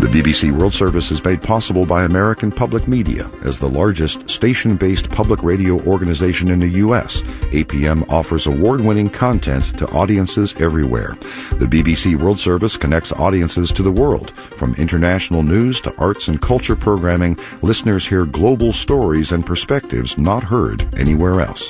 The BBC World Service is made possible by American Public Media. As the largest station-based public radio organization in the U.S., APM offers award-winning content to audiences everywhere. The BBC World Service connects audiences to the world. From international news to arts and culture programming, listeners hear global stories and perspectives not heard anywhere else.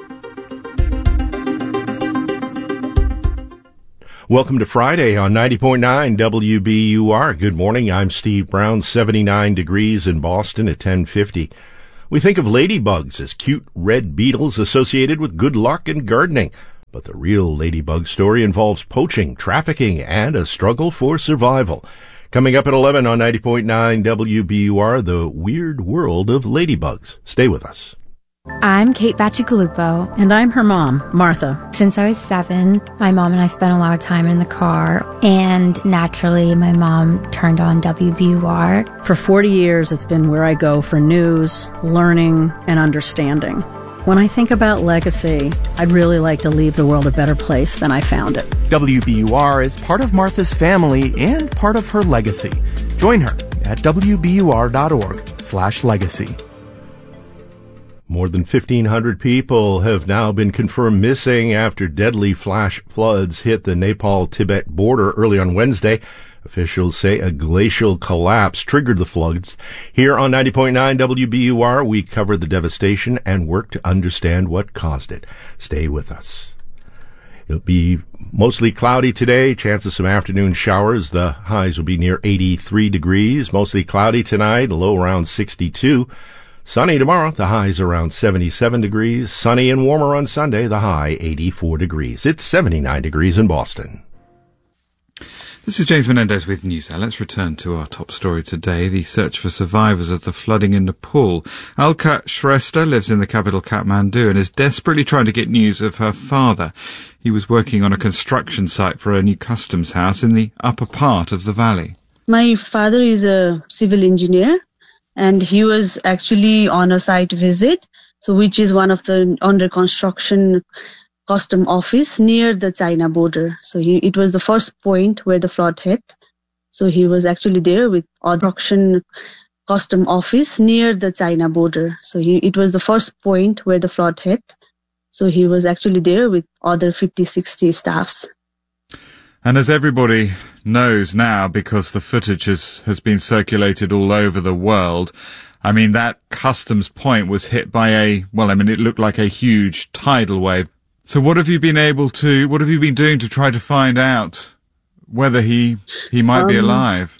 Welcome to Friday on 90.9 WBUR. Good morning. I'm Steve Brown. 79 degrees in Boston at 10:50. We think of ladybugs as cute red beetles associated with good luck and gardening. But the real ladybug story involves poaching, trafficking, and a struggle for survival. Coming up at 11 on 90.9 WBUR, the weird world of ladybugs. Stay with us. I'm Kate Bacigalupo. And I'm her mom, Martha. Since I was 7, my mom and I spent a lot of time in the car, and naturally my mom turned on WBUR. For 40 years, it's been where I go for news, learning, and understanding. When I think about legacy, I'd really like to leave the world a better place than I found it. WBUR is part of Martha's family and part of her legacy. Join her at wbur.org/legacy. More than 1,500 people have now been confirmed missing after deadly flash floods hit the Nepal-Tibet border early on Wednesday. Officials say a glacial collapse triggered the floods. Here on 90.9 WBUR, we cover the devastation and work to understand what caused it. Stay with us. It'll be mostly cloudy today, chance of some afternoon showers. The highs will be near 83 degrees. Mostly cloudy tonight, low around 62. Sunny tomorrow, the high's around 77 degrees. Sunny and warmer on Sunday, the high 84 degrees. It's 79 degrees in Boston. This is James Menendez with News Now. Let's return to our top story today, the search for survivors of the flooding in Nepal. Alka Shrestha lives in the capital Kathmandu and is desperately trying to get news of her father. He was working on a construction site for a new customs house in the upper part of the valley. My father is a civil engineer, and he was actually on a site visit, which is one of the under construction custom office near the China border. It was the first point where the flood hit. So he was actually there with construction custom office near the China border. It was the first point where the flood hit. So he was actually there with other 50-60 staffs. And as everybody knows now, because the footage has been circulated all over the world, I mean, that customs point was hit by it looked like a huge tidal wave. So what have you been doing to try to find out whether he might be alive?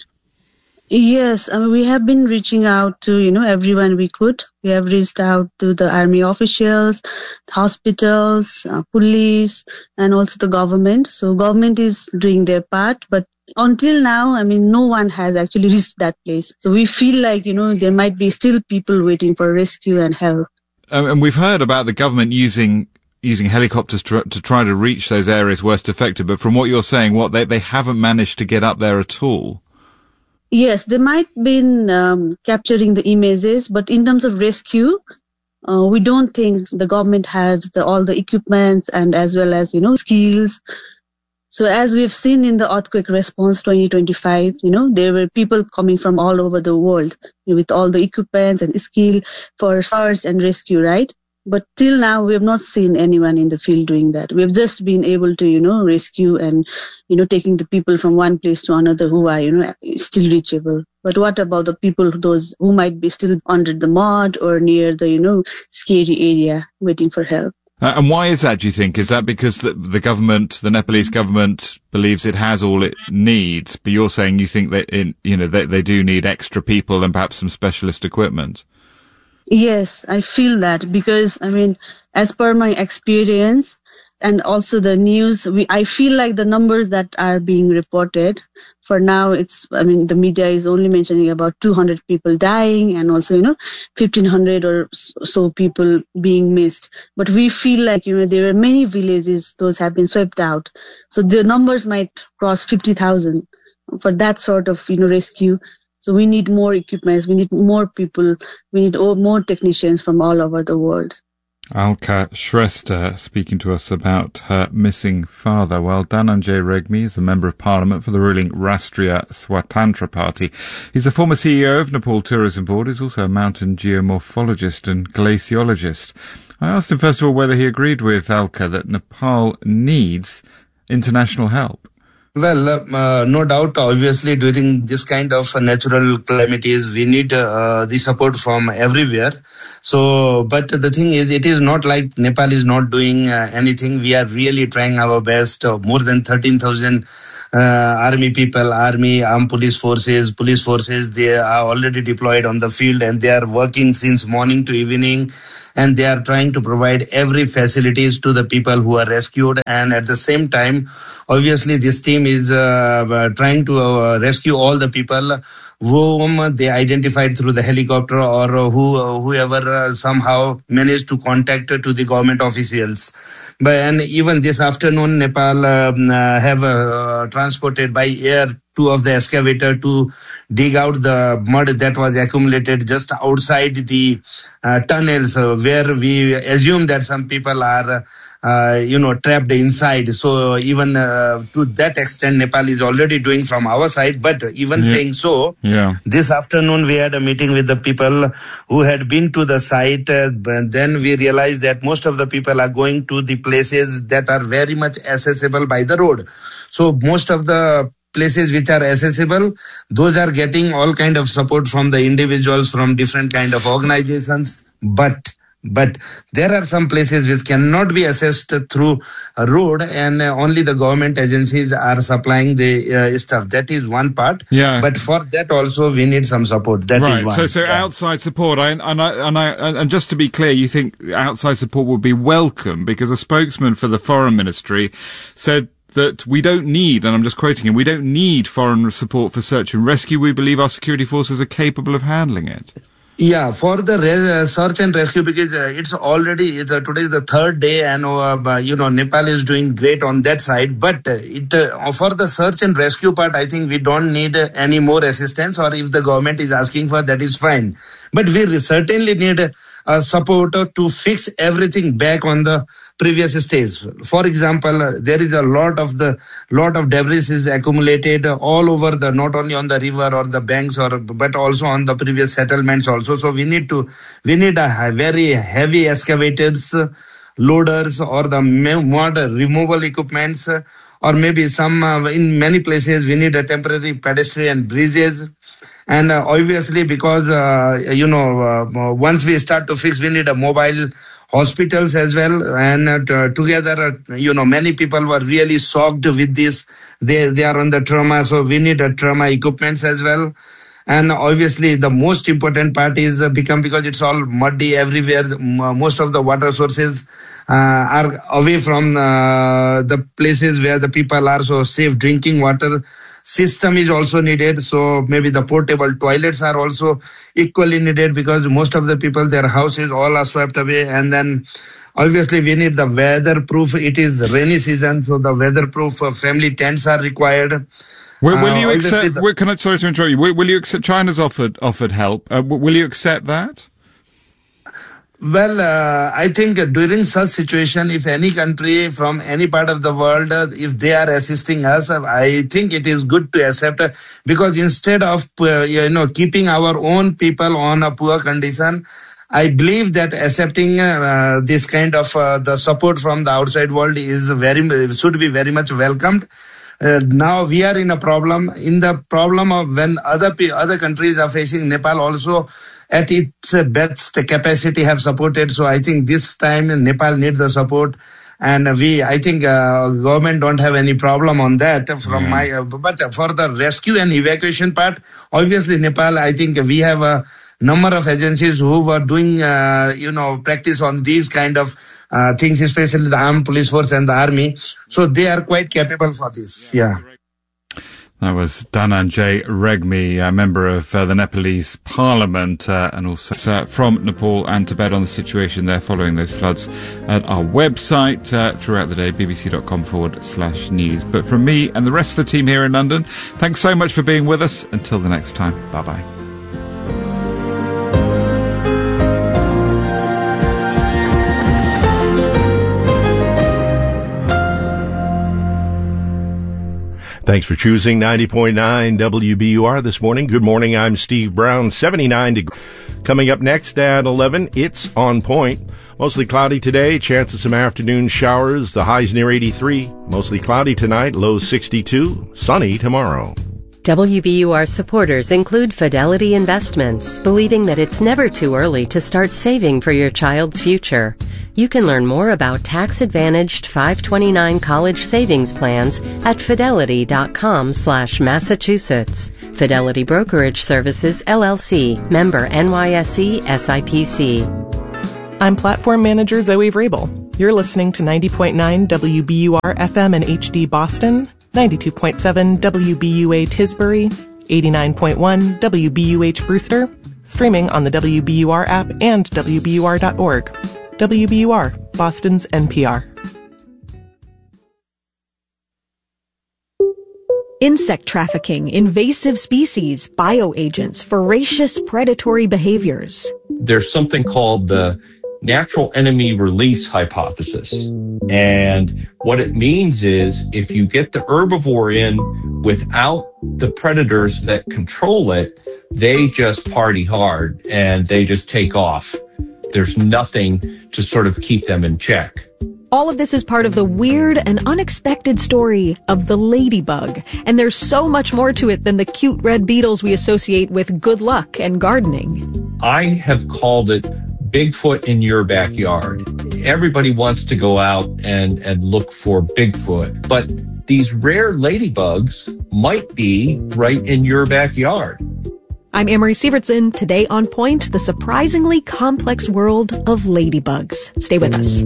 Yes, we have been reaching out to, everyone we could. We have reached out to the army officials, hospitals, police, and also the government. So government is doing their part, but until now, no one has actually reached that place. So we feel like, there might be still people waiting for rescue and help. And we've heard about the government using helicopters to try to reach those areas worst affected, but from what you're saying, they haven't managed to get up there at all. Yes, they might been capturing the images, but in terms of rescue, we don't think the government has all the equipments and as well as, skills. So as we've seen in the earthquake response 2025, there were people coming from all over the world with all the equipments and skill for search and rescue, right? But till now, we have not seen anyone in the field doing that. We have just been able to, rescue and, taking the people from one place to another who are, still reachable. But what about the people, those who might be still under the mud or near the, scary area waiting for help? And why is that, do you think? Is that because the government, the Nepalese government, believes it has all it needs, but you're saying you think that, they do need extra people and perhaps some specialist equipment? Yes, I feel that because, as per my experience and also the news, I feel like the numbers that are being reported for now, the media is only mentioning about 200 people dying and also, 1,500 or so people being missed. But we feel like, there are many villages, those have been swept out. So the numbers might cross 50,000 for that sort of, rescue. So we need more equipment, we need more people, we need more technicians from all over the world. Alka Shrestha speaking to us about her missing father. Well, Dhananjay Regmi is a Member of Parliament for the ruling Rashtriya Swatantra Party. He's a former CEO of Nepal Tourism Board. He's also a mountain geomorphologist and glaciologist. I asked him first of all whether he agreed with Alka that Nepal needs international help. Well, no doubt, obviously, during this kind of natural calamities, we need the support from everywhere. So, but the thing is, it is not like Nepal is not doing anything. We are really trying our best. More than 13,000 army people, armed police forces, they are already deployed on the field and they are working since morning to evening. And they are trying to provide every facilities to the people who are rescued. And at the same time, obviously, this team is trying to rescue all the people whom they identified through the helicopter or whoever somehow managed to contact to the government officials. And even this afternoon, Nepal have transported by air 2 of the excavator to dig out the mud that was accumulated just outside the tunnels where we assume that some people are trapped inside. So even to that extent, Nepal is already doing from our side. But even saying so, this afternoon we had a meeting with the people who had been to the site. Then we realized that most of the people are going to the places that are very much accessible by the road. So most of the places which are accessible, those are getting all kind of support from the individuals, from different kind of organizations. But there are some places which cannot be accessed through a road and only the government agencies are supplying the stuff. That is one part. Yeah. But for that also we need some support. That is one. So outside support. And just to be clear, you think outside support would be welcome because a spokesman for the Foreign Ministry said that we don't need, and I'm just quoting him, we don't need foreign support for search and rescue. We believe our security forces are capable of handling it. Yeah, for the search and rescue, because it's already, today is the 3rd day and, Nepal is doing great on that side. But for the search and rescue part, I think we don't need any more assistance, or if the government is asking for that is fine. But we certainly need support to fix everything back on the previous stage. For example, there is a lot of debris is accumulated all over not only on the river or the banks but also on the previous settlements also. So we need a very heavy excavators, loaders, or the more removal equipments, or maybe some in many places we need a temporary pedestrian bridges. And obviously, because once we start to fix, we need a mobile hospitals as well. And together, many people were really shocked with this. They are on the trauma, so we need a trauma equipments as well. And obviously, the most important part is because it's all muddy everywhere. Most of the water sources are away from the places where the people are. So safe drinking water system is also needed. So maybe the portable toilets are also equally needed because most of the people, their houses all are swept away. And then obviously we need the weatherproof. It is rainy season, so the weatherproof family tents are required. Will you accept? Sorry to interrupt you. Will you accept? China's offered help. Will you accept that? Well, I think during such situation, if any country from any part of the world, if they are assisting us, I think it is good to accept because instead of keeping our own people on a poor condition, I believe that accepting this kind of the support from the outside world should be very much welcomed. Now we are in a problem. In the problem of when other countries are facing, Nepal also at its best capacity have supported. So I think this time Nepal needs the support. And I think government don't have any problem on that but for the rescue and evacuation part, obviously Nepal, I think we have a number of agencies who were doing, practice on these kind of things, especially the armed police force and the army. So they are quite capable for this. Yeah. That was Dhananjay Regmi, a member of the Nepalese Parliament, and also from Nepal and Tibet on the situation there following those floods at our website throughout the day, bbc.com/news. But from me and the rest of the team here in London, thanks so much for being with us. Until the next time, bye-bye. Thanks for choosing 90.9 WBUR this morning. Good morning, I'm Steve Brown. 79 degrees. Coming up next at 11, it's On Point. Mostly cloudy today, chance of some afternoon showers. The high's near 83. Mostly cloudy tonight, low 62. Sunny tomorrow. WBUR supporters include Fidelity Investments, believing that it's never too early to start saving for your child's future. You can learn more about tax-advantaged 529 college savings plans at fidelity.com/Massachusetts. Fidelity Brokerage Services, LLC, member NYSE SIPC. I'm Platform Manager Zoe Vrabel. You're listening to 90.9 WBUR FM and HD Boston, 92.7 WBUA Tisbury, 89.1 WBUH Brewster, streaming on the WBUR app and WBUR.org. WBUR, Boston's NPR. Insect trafficking, invasive species, bioagents, voracious predatory behaviors. There's something called the natural enemy release hypothesis. And what it means is if you get the herbivore in without the predators that control it, they just party hard and they just take off. There's nothing to sort of keep them in check. All of this is part of the weird and unexpected story of the ladybug. And there's so much more to it than the cute red beetles we associate with good luck and gardening. I have called it Bigfoot in your backyard. Everybody wants to go out and look for Bigfoot, but these rare ladybugs might be right in your backyard. I'm Amory Sievertson. Today on Point, the surprisingly complex world of ladybugs. Stay with us.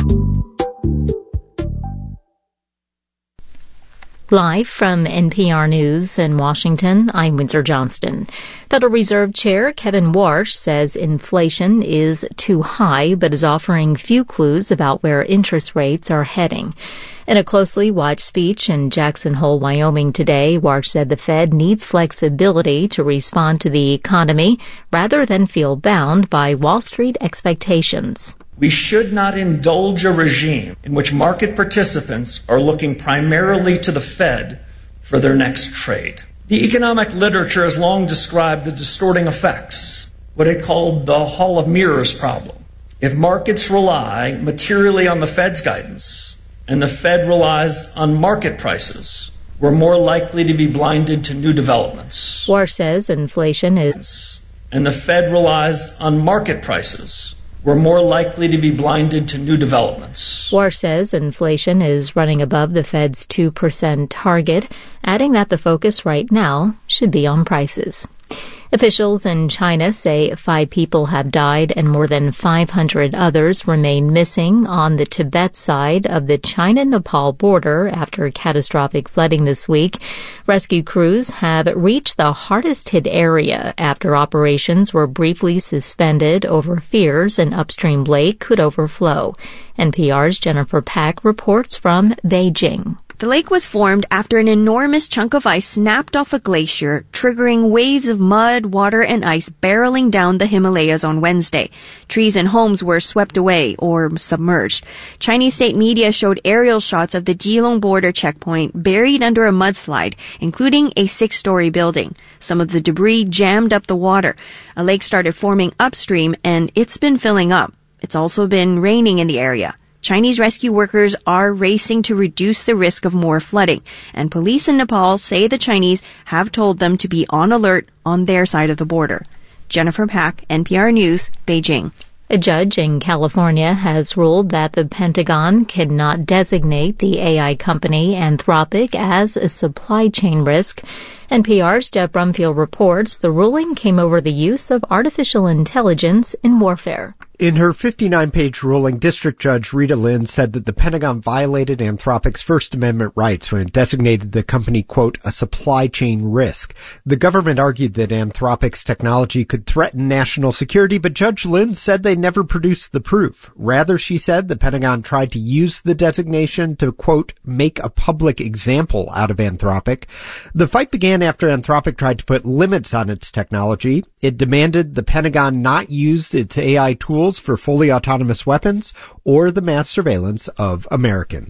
Live from NPR News in Washington, I'm Windsor Johnston. Federal Reserve Chair Kevin Warsh says inflation is too high, but is offering few clues about where interest rates are heading. In a closely watched speech in Jackson Hole, Wyoming today, Warsh said the Fed needs flexibility to respond to the economy rather than feel bound by Wall Street expectations. We should not indulge a regime in which market participants are looking primarily to the Fed for their next trade. The economic literature has long described the distorting effects, what it called the Hall of Mirrors problem. If markets rely materially on the Fed's guidance, and the Fed relies on market prices, we're more likely to be blinded to new developments. Warsh says inflation is... And the Fed relies on market prices, we're more likely to be blinded to new developments. Warsh says inflation is running above the Fed's 2% target, adding that the focus right now should be on prices. Officials in China say 5 people have died and more than 500 others remain missing on the Tibet side of the China-Nepal border after catastrophic flooding this week. Rescue crews have reached the hardest-hit area after operations were briefly suspended over fears an upstream lake could overflow. NPR's Jennifer Pack reports from Beijing. The lake was formed after an enormous chunk of ice snapped off a glacier, triggering waves of mud, water, and ice barreling down the Himalayas on Wednesday. Trees and homes were swept away or submerged. Chinese state media showed aerial shots of the Jilong border checkpoint buried under a mudslide, including a 6-story building. Some of the debris jammed up the water. A lake started forming upstream, and it's been filling up. It's also been raining in the area. Chinese rescue workers are racing to reduce the risk of more flooding, and police in Nepal say the Chinese have told them to be on alert on their side of the border. Jennifer Pack, NPR News, Beijing. A judge in California has ruled that the Pentagon cannot designate the AI company Anthropic as a supply chain risk. NPR's Jeff Brumfield reports the ruling came over the use of artificial intelligence in warfare. In her 59-page ruling, District Judge Rita Lynn said that the Pentagon violated Anthropic's First Amendment rights when it designated the company, quote, a supply chain risk. The government argued that Anthropic's technology could threaten national security, but Judge Lynn said they never produced the proof. Rather, she said, the Pentagon tried to use the designation to, quote, make a public example out of Anthropic. The fight began after Anthropic tried to put limits on its technology. It demanded the Pentagon not use its AI tools for fully autonomous weapons or the mass surveillance of Americans.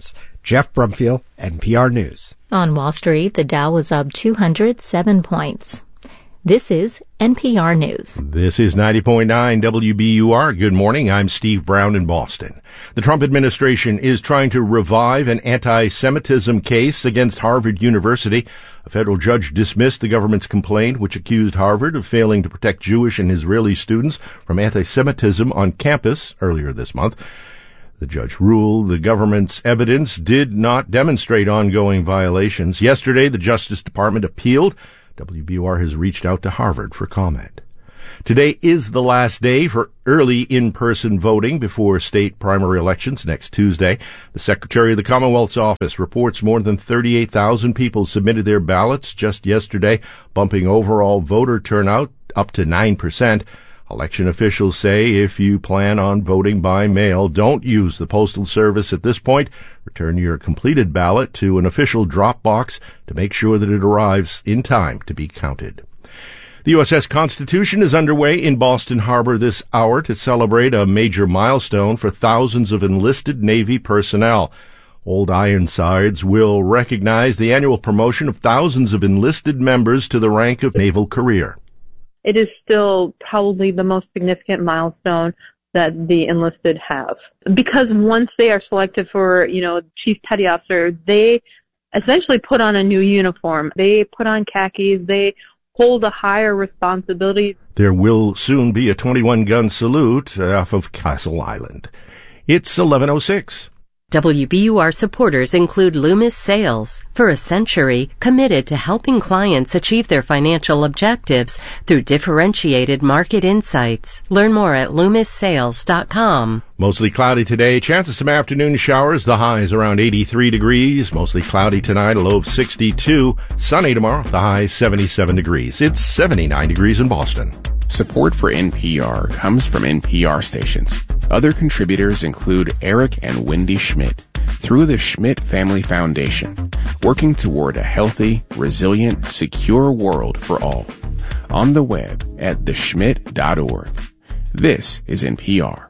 Jeff Brumfield, NPR News. On Wall Street, the Dow was up 207 points. This is NPR News. This is 90.9 WBUR. Good morning. I'm Steve Brown in Boston. The Trump administration is trying to revive an anti-Semitism case against Harvard University. A federal judge dismissed the government's complaint, which accused Harvard of failing to protect Jewish and Israeli students from anti-Semitism on campus earlier this month. The judge ruled the government's evidence did not demonstrate ongoing violations. Yesterday, the Justice Department appealed. WBUR has reached out to Harvard for comment. Today is the last day for early in-person voting before state primary elections next Tuesday. The Secretary of the Commonwealth's office reports more than 38,000 people submitted their ballots just yesterday, bumping overall voter turnout up to 9%. Election officials say if you plan on voting by mail, don't use the Postal Service at this point. Return your completed ballot to an official drop box to make sure that it arrives in time to be counted. The USS Constitution is underway in Boston Harbor this hour to celebrate a major milestone for thousands of enlisted Navy personnel. Old Ironsides will recognize the annual promotion of thousands of enlisted members to the rank of naval career. It is still probably the most significant milestone that the enlisted have. Because once they are selected for, Chief Petty Officer, they essentially put on a new uniform. They put on khakis. They hold a higher responsibility. There will soon be a 21-gun salute off of Castle Island. It's 11:06. WBUR supporters include Loomis Sales, for a century committed to helping clients achieve their financial objectives through differentiated market insights. Learn more at LoomisSales.com. Mostly cloudy today. Chance of some afternoon showers. The high is around 83 degrees. Mostly cloudy tonight, a low of 62. Sunny tomorrow, the high 77 degrees. It's 79 degrees in Boston. Support for NPR comes from NPR stations. Other contributors include Eric and Wendy Schmidt through the Schmidt Family Foundation, working toward a healthy, resilient, secure world for all. On the web at theschmidt.org. This is NPR.